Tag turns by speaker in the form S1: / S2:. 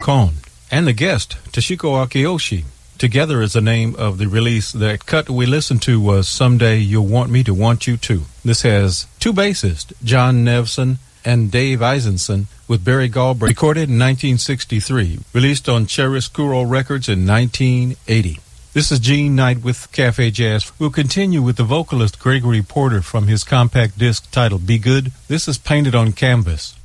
S1: Kon, and the guest, Toshiko Akiyoshi. Together is the name of the release. That cut we listened to was Someday You'll Want Me to Want You Too. This has two bassists, John Nevson and Dave Eisenson, with Barry Galbraith, recorded in 1963, released on Chiaroscuro Records in 1980. This is Gene Knight with Cafe Jazz. We'll continue with the vocalist Gregory Porter from his compact disc titled Be Good. This is Painted on Canvas.